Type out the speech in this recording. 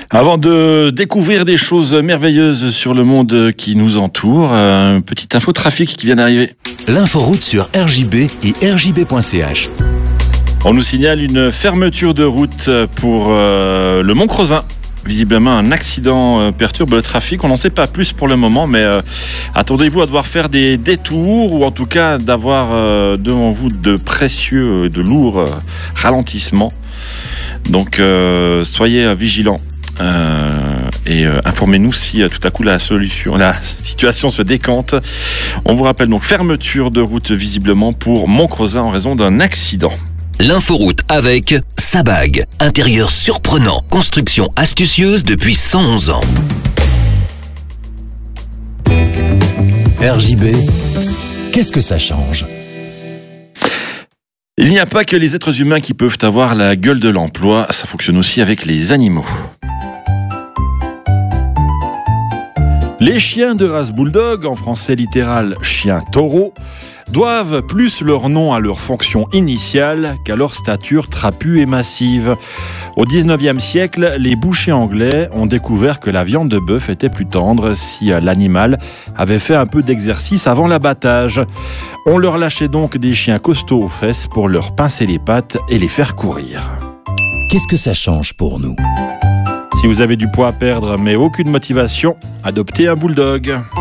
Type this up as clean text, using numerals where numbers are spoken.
Avant de découvrir des choses merveilleuses sur le monde qui nous entoure, petite info trafic qui vient d'arriver. L'inforoute sur RJB et rjb.ch. On nous signale une fermeture de route pour le Mont Crozin. Visiblement, un accident perturbe le trafic. On n'en sait pas plus pour le moment, mais attendez-vous à devoir faire des détours ou en tout cas d'avoir devant vous de précieux, de lourds ralentissements. Donc, soyez vigilants. Et informez-nous si tout à coup la situation se décante. On vous rappelle donc fermeture de route visiblement pour Mont Crozin en raison d'un accident. L'inforoute avec Sabag. Intérieur surprenant, construction astucieuse depuis 111 ans. RJB, qu'est-ce que ça change ? Il n'y a pas que les êtres humains qui peuvent avoir la gueule de l'emploi, ça fonctionne aussi avec les animaux. Les chiens de race bulldog, en français littéral chien taureau, doivent plus leur nom à leur fonction initiale qu'à leur stature trapue et massive. Au 19e siècle, les bouchers anglais ont découvert que la viande de bœuf était plus tendre si l'animal avait fait un peu d'exercice avant l'abattage. On leur lâchait donc des chiens costauds aux fesses pour leur pincer les pattes et les faire courir. Qu'est-ce que ça change pour nous ? Si vous avez du poids à perdre mais aucune motivation, adoptez un bulldog.